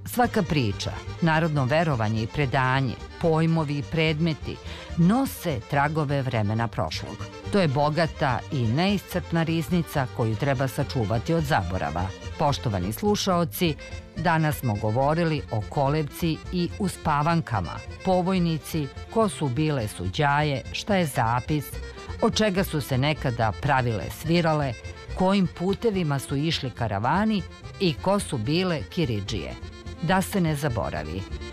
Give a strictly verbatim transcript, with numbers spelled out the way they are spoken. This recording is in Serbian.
Svaka priča, narodno verovanje i predanje, pojmovi i predmeti nose tragove vremena prošlog. To je bogata i neiscrpna riznica koju treba sačuvati od zaborava. Poštovani slušaoci, danas smo govorili o kolevci i uspavankama, povojnici, ko su bile suđaje, šta je zapis, od čega su se nekada pravile svirale, kojim putevima su išli karavani i ko su bile kiridžije. Da se ne zaboravi.